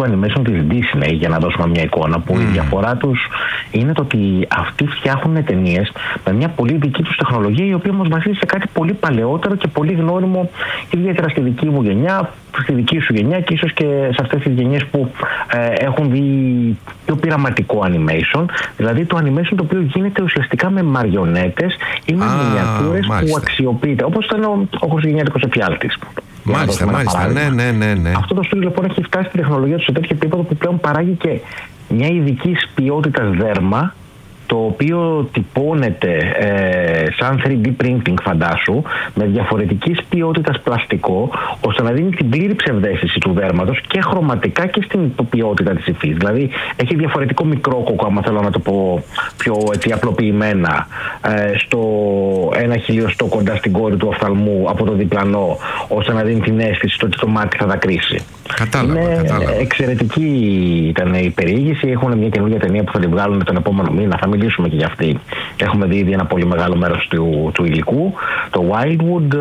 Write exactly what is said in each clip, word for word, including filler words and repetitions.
του animation της Disney, για να δώσουμε μια εικόνα, που mm. η διαφορά τους είναι το ότι αυτοί φτιάχνουν ταινίες με μια πολύ δική τους τεχνολογία, η οποία όμως βασίζεται σε κάτι πολύ παλαιότερο και πολύ γνώριμο, ιδιαίτερα στη δική μου γενιά, στη δική σου γενιά και ίσως και σε αυτές τις γενιές που ε, έχουν δει πιο πειραματικό animation, δηλαδή το animation το οποίο γίνεται ουσιαστικά με μαριονέτες ή με μινιατούρες που αξιοποιείται, όπως ήταν ο, ο Χριστουγεννιάτικος Εφιάλτης. Μάλιστα, μάλιστα, ναι, ναι, ναι, ναι. Αυτό το στούντιο λοιπόν έχει φτάσει στη τεχνολογία του σε τέτοιο επίπεδο που πλέον παράγει και μια ειδική ποιότητας δέρμα, το οποίο τυπώνεται ε, σαν θρι ντι printing, φαντάσου, με διαφορετικής ποιότητας πλαστικό, ώστε να δίνει την πλήρη ψευδαίσθηση του δέρματος και χρωματικά και στην ποιότητα της υφής. Δηλαδή έχει διαφορετικό μικρόκοκο, άμα θέλω να το πω πιο έτσι, απλοποιημένα, ε, στο ένα χιλιοστό κοντά στην κόρη του οφθαλμού από το διπλανό, ώστε να δίνει την αίσθηση ότι το μάτι θα δακρύσει. Κατάλαβα, είναι κατάλαβα. Εξαιρετική ήταν η περιήγηση. Έχουν μια καινούργια ταινία που θα την βγάλουν τον επόμενο μήνα. Θα μιλήσουμε και για αυτή. Έχουμε δει ήδη ένα πολύ μεγάλο μέρος του, του υλικού. Το Wildwood.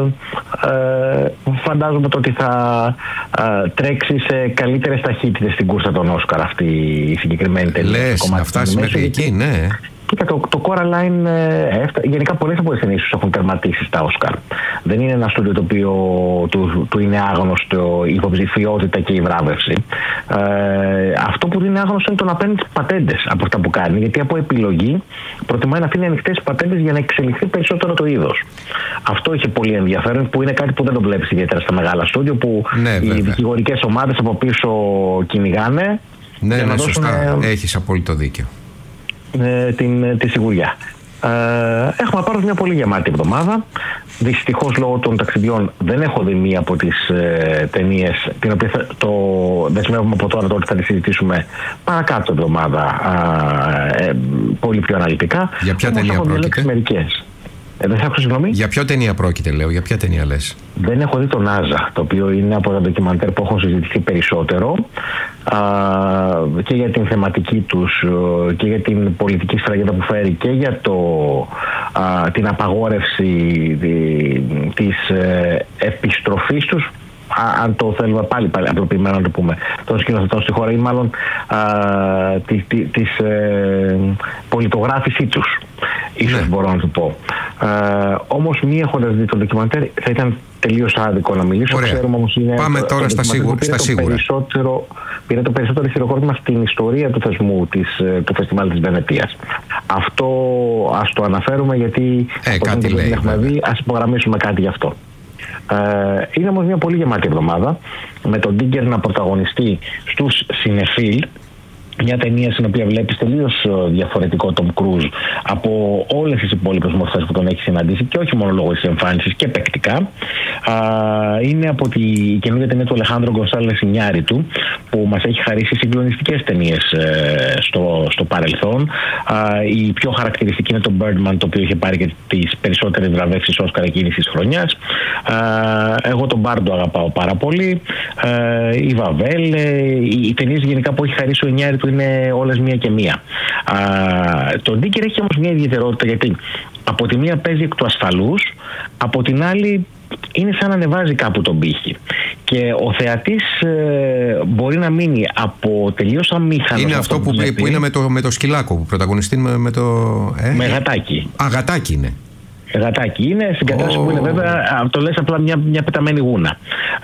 Ε, ε, φαντάζομαι το ότι θα ε, τρέξει σε καλύτερες ταχύτητες στην κούρσα των Όσκαρ αυτή η συγκεκριμένη ταινία. Λες, να φτάσει μέχρι εκεί, ναι. Κοίτα, το, το Coraline, ε, γενικά πολλές από τις ταινίες τους έχουν τερματίσει στα Όσκαρ. Δεν είναι ένα στούντιο το οποίο του, του είναι άγνωστο η υποψηφιότητα και η βράβευση. Ε, αυτό που είναι άγνωστο είναι το να παίρνει τις πατέντες από αυτά που κάνει, γιατί από επιλογή προτιμάει να αφήνει ανοιχτές τις πατέντες για να εξελιχθεί περισσότερο το είδος. Αυτό έχει πολύ ενδιαφέρον, που είναι κάτι που δεν το βλέπεις ιδιαίτερα στα μεγάλα στούντιο, που ναι, οι δικηγορικές ομάδες από πίσω κυνηγάνε. Ναι, ναι, σωστά. Ε, έχεις απόλυτο δίκιο. Την, τη σιγουριά. Ε, έχουμε πάρει μια πολύ γεμάτη εβδομάδα. Δυστυχώς λόγω των ταξιδιών δεν έχω δει μία από τις ε, ταινίες, την οποία θα, το δεσμεύουμε από τώρα, τώρα θα τη συζητήσουμε παρακάτω εβδομάδα ε, ε, πολύ πιο αναλυτικά. Για ποια Όμως ταινία πρόκειται? Μερικές. Ε, δεν θα έχω συγγνώμη. Για ποια ταινία πρόκειται, λέω, για ποια ταινία λες? Δεν έχω δει το Νάζα, το οποίο είναι από τα ντοκιμαντέρ που έχουν συζητηθεί περισσότερο, α, και για την θεματική τους και για την πολιτική σφραγίδα που φέρει και για το, α, την απαγόρευση δι, της ε, επιστροφής τους, Α, αν το θέλουμε πάλι, πάλι απλοποιημένα να το πούμε, των σκηνοθετών στη χώρα, ή μάλλον α, τη, τη, της ε, πολιτογράφησή τους, ίσως ναι. μπορώ να το πω. Ε, όμως μη έχοντας δει το ντοκιμαντέρ θα ήταν τελείως άδικο να μιλήσω. Ξέρουμε, όμως, είναι Πάμε το, τώρα το στα, σίγου, στα το σίγουρα. Περισσότερο, πήρε το περισσότερο χειροκρότημα στην ιστορία του θεσμού της, του φεστιβάλ της Βενετίας. Αυτό ας το αναφέρουμε, γιατί ε, κάτι λέει, δεν έχουμε δει, ας υπογραμμίσουμε κάτι γι' αυτό. Ε, είναι όμως μια πολύ γεμάτη εβδομάδα, με τον Ντίγκερ να πρωταγωνιστεί στους Σινεφίλ, μια ταινία στην οποία βλέπεις τελείως διαφορετικό Tom Cruise από όλες τις υπόλοιπες μορφές που τον έχει συναντήσει, και όχι μόνο λόγω της εμφάνισης και παικτικά. Α, είναι από τη καινούργια ταινία του Αλεχάνδρο Γκονσάλες Ινιάριτου, που μας έχει χαρίσει συγκλονιστικές ταινίες ε, στο, στο παρελθόν. Α, η πιο χαρακτηριστική είναι το Birdman, το οποίο είχε πάρει και τις περισσότερες βραβεύσεις Όσκαρ εκείνης της χρονιάς. Α, εγώ τον Μπάρντο αγαπάω πάρα πολύ. Α, η Βαβέλ, οι, οι ταινίες γενικά που έχει χαρίσει ο Ινιάριτου είναι όλες μία και μία. Α, το Ντίκερ έχει όμως μια ιδιαιτερότητα, γιατί από τη μία παίζει εκ του ασφαλούς, από την άλλη είναι σαν να ανεβάζει κάπου τον πύχη. Και ο θεατής ε, μπορεί να μείνει από τελείως αμήχανος. Είναι αυτό που, που είναι με το, με το σκυλάκο που πρωταγωνιστεί με, με το... Ε? Με γατάκι. Α, γατάκι είναι. Γατάκι είναι, στην κατάσταση oh. που είναι βέβαια, το λες απλά μια, μια πεταμένη γούνα.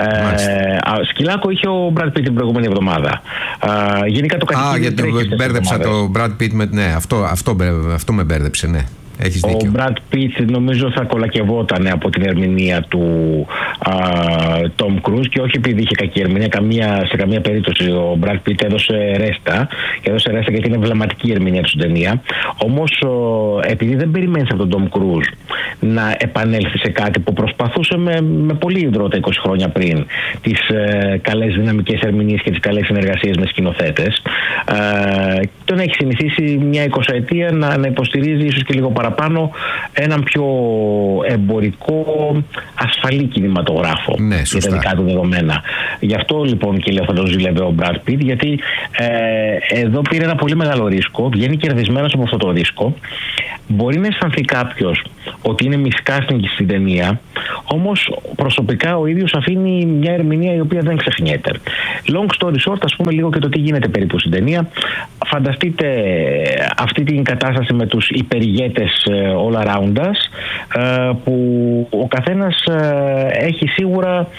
Ε, σκυλάκο είχε ο Brad Pitt την προηγούμενη εβδομάδα. Ε, γενικά το κατοικίδιο. Α, γιατί μπέρδεψα το Brad Pitt με... Ναι, αυτό, αυτό, αυτό με μπέρδεψε, ναι. Έχεις δίκιο. Ο Brad Pitt νομίζω θα κολακευόταν από την ερμηνεία του α, Tom Cruise, και όχι επειδή είχε κακή ερμηνεία, καμία, σε καμία περίπτωση. Ο Brad Pitt έδωσε ρέστα, και έδωσε ρέστα γιατί είναι εμβληματική η ερμηνεία του στην ταινία. Όμως επειδή δεν περιμένεις από τον Tom Cruise να επανέλθει σε κάτι που προσπαθούσε με, με πολύ υδρότα είκοσι χρόνια πριν, τις ε, καλές δυναμικές ερμηνείες και τις καλές συνεργασίες με σκηνοθέτες, ε, τον έχει συνηθίσει μια εικοσαετία να, να υποστηρίζει ίσως και λίγο παραπάνω έναν πιο εμπορικό, ασφαλή κινηματογράφο, ναι, για τα δικά του δεδομένα. Γι' αυτό λοιπόν και λέω θα τον ζηλεύει ο Brad Pitt, γιατί ε, εδώ πήρε ένα πολύ μεγάλο ρίσκο, βγαίνει κερδισμένος από αυτό το ρίσκο, μπορεί να αισθανθεί κάποιος ότι είναι miscasting στην ταινία, όμως προσωπικά ο ίδιος αφήνει μια ερμηνεία η οποία δεν ξεχνιέται. Long story short, ας πούμε λίγο και το τι γίνεται περίπου στην ταινία. Φανταστείτε αυτή την κατάσταση με τους υπερηγέτες all around us, που ο καθένας έχει σίγουρα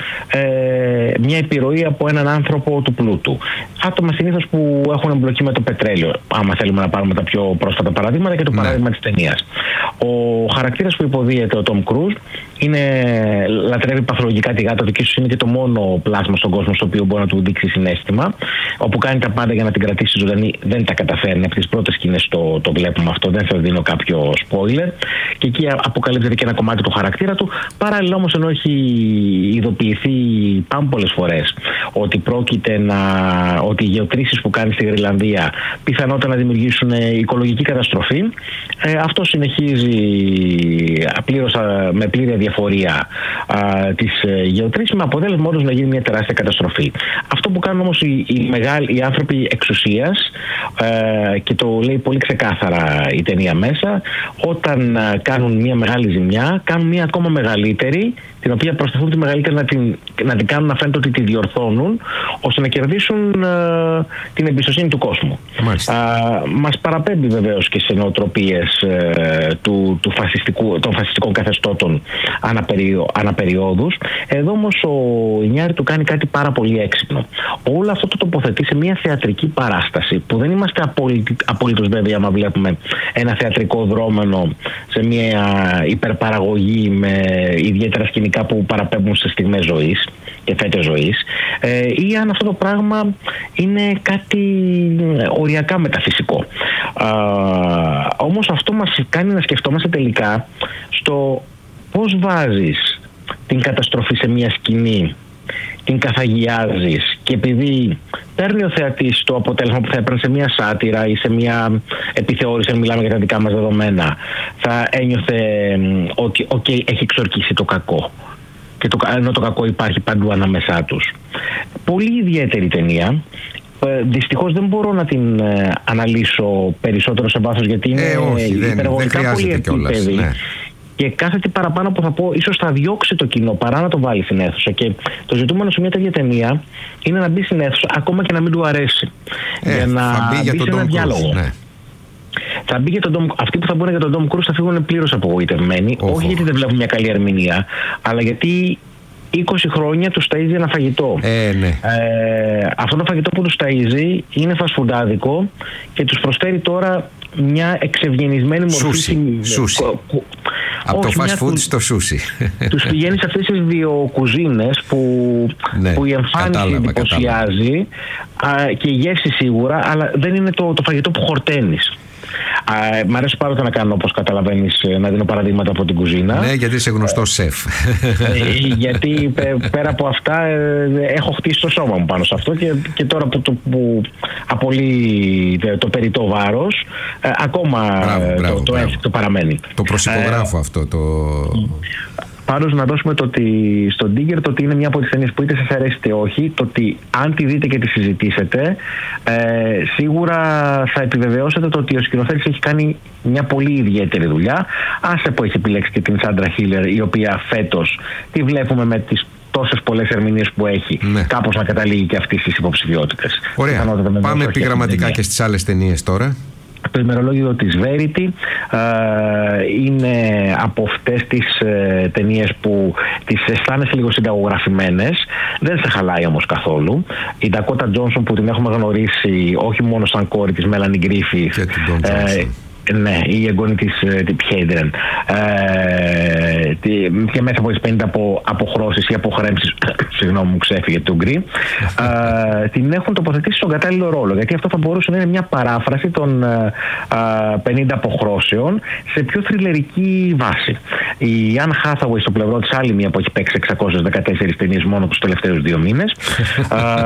μια επιρροή από έναν άνθρωπο του πλούτου. Άτομα συνήθως που έχουν εμπλοκή με το πετρέλαιο, άμα θέλουμε να πάρουμε τα πιο πρόσφατα παραδείγματα, και το ναι. παράδειγμα της ταινίας. Ο χαρακτήρας που υποδίεται, ο Tom Cruise, είναι, λατρεύει παθολογικά τη γάτα του και ίσως είναι και το μόνο πλάσμα στον κόσμο στο οποίο μπορεί να του δείξει συναίσθημα, όπου κάνει τα πάντα για να την κρατήσει ζωντανή, δεν τα καταφέρνει. Από τις πρώτες σκηνές το, το βλέπουμε αυτό, δεν σας δίνω κάποιο spoiler, και εκεί αποκαλύπτεται και ένα κομμάτι του χαρακτήρα του. Παράλληλα όμως, ενώ έχει ειδοποιηθεί πάμπολες φορές ότι πρόκειται να, ότι οι γεωτρήσεις που κάνει στη Γροιλανδία πιθανότατα να δημιουργήσουν οικολογική καταστροφή, ε, αυτό συνεχίζει πλήρως, με πλήρη αδιαφορία τις γεωτρήσεις, με αποτέλεσμα όντως να γίνει μια τεράστια καταστροφή. Αυτό που κάνουν όμως οι, οι, μεγάλοι, οι άνθρωποι εξουσίας, ε, και το λέει πολύ ξεκάθαρα η ταινία μέσα, όταν ε, κάνουν μια μεγάλη ζημιά, κάνουν μια ακόμα μεγαλύτερη, την οποία προσπαθούν τη μεγαλύτερη να την, να την κάνουν να φαίνεται ότι τη διορθώνουν, ώστε να κερδίσουν ε, την εμπιστοσύνη του κόσμου. Ε, μας παραπέμπει βεβαίως και σε νοοτροπίες ε, του, του φασιστικού, των φασιστικών καθεστώτων αναπεριο, αναπεριόδους. Εδώ όμως ο Ινιάρη του κάνει κάτι πάρα πολύ έξυπνο. Όλο αυτό το τοποθετεί σε μια θεατρική παράσταση, που δεν είμαστε απολύτως βέβαιοι άμα βλέπουμε ένα θεατρικό δρόμενο σε μια υπερπαραγωγή με ιδιαίτερα σκηνικά που παραπέμπουν σε στιγμές ζωής και φέτες ζωής, ε, ή αν αυτό το πράγμα είναι κάτι οριακά μεταφυσικό. Α, όμως αυτό μας κάνει να σκεφτόμαστε τελικά στο πώς βάζεις την καταστροφή σε μια σκηνή, την καθαγιάζεις, και επειδή παίρνει ο θεατής το αποτέλεσμα που θα έπαιρνε σε μια σάτυρα ή σε μια επιθεώρηση, αν μιλάμε για τα δικά μας δεδομένα, θα ένιωθε ότι okay, έχει εξορκίσει το κακό, και το, ενώ το κακό υπάρχει παντού ανάμεσά τους. Πολύ ιδιαίτερη ταινία. Ε, δυστυχώς δεν μπορώ να την ε, αναλύσω περισσότερο σε βάθος, γιατί είναι ε, όχι, υπερβολικά δεν πολύ επίπεδη. Ναι. Και κάθε τι παραπάνω που θα πω ίσως θα διώξει το κοινό παρά να το βάλει στην αίθουσα. Και το ζητούμενο σε μια τέτοια ταινία είναι να μπει στην αίθουσα ακόμα και να μην του αρέσει. Ε, για να θα μπει, μπει για σε ένα διάλογο. Ναι. Θα μπει για τον Dom, αυτοί που θα μπουν για τον Tom Cruise θα φύγουν πλήρως απογοητευμένοι. Oh, όχι oh. γιατί δεν βλέπουν μια καλή ερμηνεία, αλλά γιατί είκοσι χρόνια τους ταΐζει ένα φαγητό. Ε, ναι. ε, αυτό το φαγητό που τους ταΐζει είναι φασφουντάδικο και τους προσφέρει τώρα μια εξευγενισμένη μορφή. Σούσι. Σούσι. Από το fast food στο σούσι. Τους πηγαίνει σε αυτές τις δύο κουζίνες που, ναι, που η εμφάνιση εντυπωσιάζει και η γεύση σίγουρα, αλλά δεν είναι το, το φαγητό που χορταίνεις. Uh, μ' αρέσει πάρα να κάνω, όπως καταλαβαίνεις, να δίνω παραδείγματα από την κουζίνα. Ναι, γιατί είσαι γνωστός σεφ. Γιατί πέρα από αυτά έχω χτίσει το σώμα μου πάνω σε αυτό, και, και τώρα που, το, που απολύει το περιττό βάρος, ακόμα μπράβο, μπράβο, το, το έφικτο παραμένει. Το προσυπογράφω uh, αυτό το... Πάντως να δώσουμε το ότι στον Digger, το ότι είναι μια από τις ταινίες που είτε σας αρέσει είτε όχι, το ότι αν τη δείτε και τη συζητήσετε, ε, σίγουρα θα επιβεβαιώσετε το ότι ο σκηνοθέτης έχει κάνει μια πολύ ιδιαίτερη δουλειά. Άσε που έχει επιλέξει και την Σάντρα Χίλερ, η οποία φέτος τη βλέπουμε με τις τόσες πολλές ερμηνείες που έχει, ναι, κάπως να καταλήγει και αυτή στις υποψηφιότητες. Ωραία. Πάμε επιγραμματικά και στις άλλες ταινίες τώρα. Το ημερολόγιο της Verity ε, είναι από αυτές τις ε, ταινίες που τις αισθάνεσαι λίγο συνταγογραφημένες, δεν σε χαλάει όμως καθόλου. Η Dakota Johnson, που την έχουμε γνωρίσει όχι μόνο σαν κόρη της Melanie Griffith, και την Don Johnson. Ναι, η εγγόνη της Χέιντρεν, ε, και μέσα από τις πενήντα από αποχρώσεις ή αποχρέμσεις, συγγνώμη μου ξέφυγε το γκρι, ε, την έχουν τοποθετήσει στον κατάλληλο ρόλο, γιατί αυτό θα μπορούσε να είναι μια παράφραση των ε, πενήντα αποχρώσεων σε πιο θρυλερική βάση. Η Anne Hathaway στο πλευρό της, άλλη μία που έχει παίξει εξακόσιες δεκατέσσερις ταινίες μόνο τους τελευταίους δύο μήνες,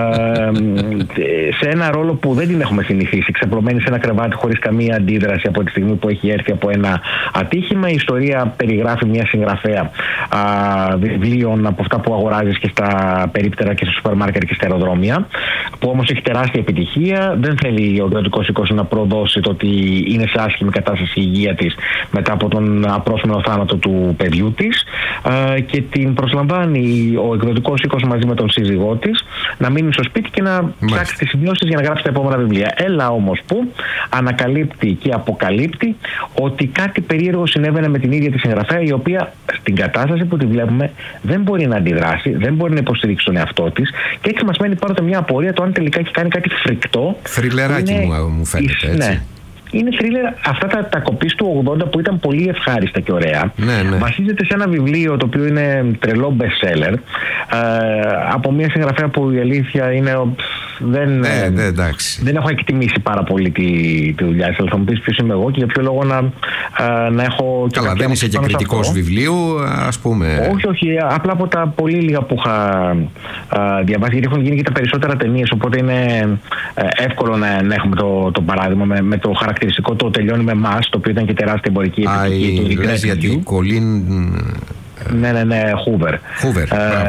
ε, σε ένα ρόλο που δεν την έχουμε συνηθίσει, ξαπλωμένη σε ένα κρεβάτι χωρίς καμία αντίδραση από τις στιγμή που έχει έρθει από ένα ατύχημα. Η ιστορία περιγράφει μια συγγραφέα α, βιβλίων από αυτά που αγοράζεις και στα περίπτερα και στα σούπερ μάρκετ και στα αεροδρόμια, που όμως έχει τεράστια επιτυχία. Δεν θέλει ο εκδοτικός οίκος να προδώσει το ότι είναι σε άσχημη κατάσταση η υγεία της μετά από τον απρόσμενο θάνατο του παιδιού της, α, και την προσλαμβάνει ο εκδοτικός οίκος μαζί με τον σύζυγό της να μείνει στο σπίτι και να ψάξει τις σημειώσεις για να γράψει τα επόμενα βιβλία. Έλα όμως που ανακαλύπτει και αποκαλύπτει ότι κάτι περίεργο συνέβαινε με την ίδια τη συγγραφέα, η οποία στην κατάσταση που τη βλέπουμε δεν μπορεί να αντιδράσει, δεν μπορεί να υποστηρίξει τον εαυτό της, και έτσι μας μένει πάντοτε μια απορία το αν τελικά έχει κάνει κάτι φρικτό. Θριλεράκι είναι... μου, μου φαίνεται έτσι. Ναι. Είναι θρίλερ. Αυτά τα, τα κοπής του ογδόντα που ήταν πολύ ευχάριστα και ωραία. Ναι, ναι. Βασίζεται σε ένα βιβλίο το οποίο είναι τρελό best seller, ε, από μια συγγραφέα που η αλήθεια είναι. Δεν, ναι, ναι, δεν έχω εκτιμήσει πάρα πολύ τη, τη δουλειά της. Αλλά θα μου πεις ποιος είμαι εγώ και για ποιο λόγο να, να έχω. Καλά, δεν είσαι και κριτικός βιβλίου, ας πούμε. Όχι, όχι. Απλά από τα πολύ λίγα που είχα α, διαβάσει, γιατί έχουν γίνει και τα περισσότερα ταινίες. Οπότε είναι ε, εύκολο να, να έχουμε το, το παράδειγμα με, με το χαρακτηριστικό το τελειώνει με μας, το οποίο ήταν και τεράστια εμπορική επιτυχία. Α, λες γιατί Κολίν. Ναι, ναι, ναι, Χούβερ. Χούβερ.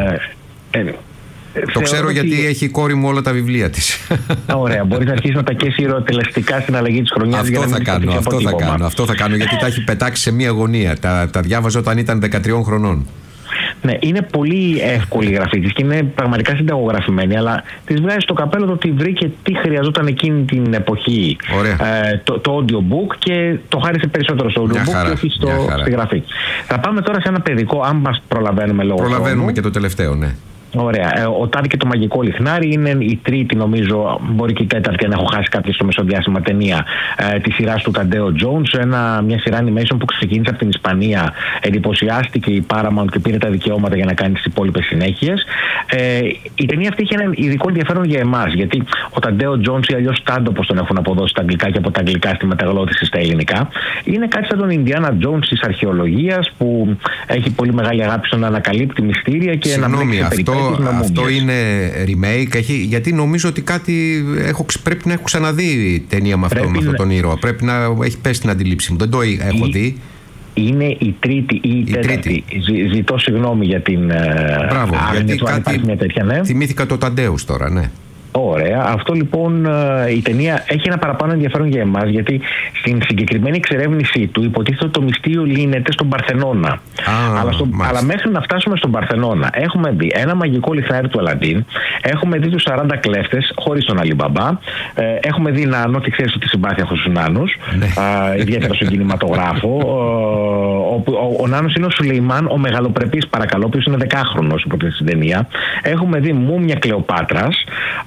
Το ξέρω ότι... γιατί έχει η κόρη μου όλα τα βιβλία της. Ωραία, μπορείς να αρχίσεις να τα καίσεις ηρωοτελεστικά στην αλλαγή της χρονιάς. Αυτό, για να θα, κάνω, αυτό θα κάνω, αυτό θα κάνω, γιατί τα έχει πετάξει σε μία γωνία. Τα, τα διάβαζα όταν ήταν δεκατριών χρονών. Ναι, είναι πολύ εύκολη η γραφή της και είναι πραγματικά συνταγογραφημένη, αλλά της βγάζει στο καπέλο το ότι βρήκε τι χρειαζόταν εκείνη την εποχή, ε, το, το audiobook, και το χάρισε περισσότερο στο audiobook και όχι στο, στη γραφή. Θα πάμε τώρα σε ένα παιδικό, αν μας προλαβαίνουμε λόγω Προλαβαίνουμε χρόνου. Και το τελευταίο, ναι. Ωραία. Ο Τάδι και το μαγικό λιχνάρι είναι η τρίτη, νομίζω, μπορεί και η τέταρτη, αν έχω χάσει κάποια στο μεσοδιάστημα, ταινία ε, τη σειρά του Ταντέο Jones. Μια σειρά animation που ξεκίνησε από την Ισπανία. Εντυπωσιάστηκε η Paramount και πήρε τα δικαιώματα για να κάνει τις υπόλοιπες συνέχειες. Ε, η ταινία αυτή είχε ένα ειδικό ενδιαφέρον για εμάς, γιατί ο Ταντέο Jones, ή αλλιώς Τάντο, όπως τον έχουν αποδώσει στα αγγλικά και από τα αγγλικά στη μεταγλώτηση στα ελληνικά, είναι κάτι σαν τον Ινδιάνα Jones της αρχαιολογίας, που έχει πολύ μεγάλη αγάπη στο να ανακαλύπτει μυστήρια και Συγγνώμη, να αυτό, αυτό είναι remake, έχει, γιατί νομίζω ότι κάτι έχω, πρέπει να έχω ξαναδεί ταινία με, αυτό, με αυτόν τον ήρωα. Πρέπει να έχει πέσει την αντίληψη μου. Δεν το έχω η, δει. Είναι η τρίτη ή η, η τέταρτη. Ζη, ζητώ συγγνώμη για την. Μπράβο, γιατί κάτι μια τέτοια, ναι. Θυμήθηκα το Ταντέους τώρα, ναι. Ωραία. Αυτό λοιπόν, η ταινία έχει ένα παραπάνω ενδιαφέρον για εμάς, γιατί στην συγκεκριμένη εξερεύνησή του υποτίθεται ότι το μυστήριο λύνεται στον Παρθενώνα. Α, αλλά, στο, αλλά μέχρι να φτάσουμε στον Παρθενώνα έχουμε δει ένα μαγικό λιχνάρι του Αλαντίν, έχουμε δει τους σαράντα κλέφτες χωρίς τον Αλιμπαμπά, ε, έχουμε δει Νάνο, και ξέρεις ότι συμπάθεια έχω στους Νάνους, ε, ιδιαίτερα στον κινηματογράφο. Ο, ο, ο, ο Νάνος είναι ο Σουλεϊμάν, ο μεγαλοπρεπής, παρακαλώ, ο οποίος είναι δεκάχρονος υποτίθεται στην ταινία. Έχουμε δει μούμια Κλεοπάτρας.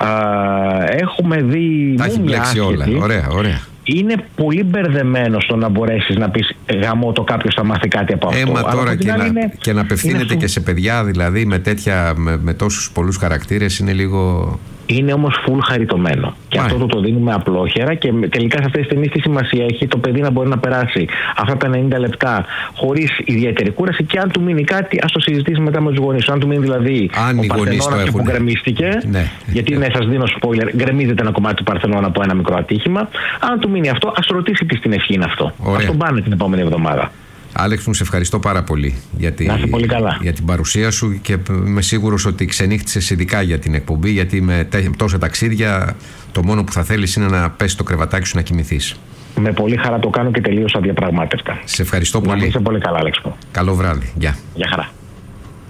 Έχουμε δει. Τα έχει μπλέξει όλα. Ωραία, ωραία. Είναι πολύ μπερδεμένο στο να μπορέσεις να πεις γαμώ το κάποιος θα μάθει κάτι από αυτό. Έμα τώρα και να, είναι, και να απευθύνεται είναι... και σε παιδιά, δηλαδή με, τέτοια, με, με τόσους πολλούς χαρακτήρες, είναι λίγο. Είναι όμως full χαριτωμένο. Και Μάλιστα. αυτό το, το δίνουμε απλόχερα, και τελικά σε αυτές τις ταινίες τι σημασία έχει το παιδί να μπορεί να περάσει αυτά τα ενενήντα λεπτά χωρίς ιδιαίτερη κούραση, και αν του μείνει κάτι, ας το συζητήσει μετά με τους γονείς. Αν του μείνει δηλαδή αν ο Παρθενώνας που γκρεμίστηκε, ναι. γιατί ναι, σας δίνω spoiler, γκρεμίζεται ένα κομμάτι του Παρθενώνα από ένα μικρό ατύχημα. Αν του μείνει αυτό, ας ρωτήσει τι στην ευχή είναι αυτό. Ας τον πάνε την επόμενη εβδομάδα. Άλεξ, μου σε ευχαριστώ πάρα πολύ για, τη, πολύ καλά. για την παρουσία σου, και είμαι σίγουρος ότι ξενύχτησες ειδικά για την εκπομπή, γιατί με τόσα ταξίδια το μόνο που θα θέλεις είναι να πέσει το κρεβατάκι σου να κοιμηθείς. Με πολύ χαρά το κάνω και τελείως αδιαπραγμάτευτα. Σε ευχαριστώ πολύ. Να είσαι πολύ καλά, Άλεξ. Καλό βράδυ. Γεια. Γεια χαρά.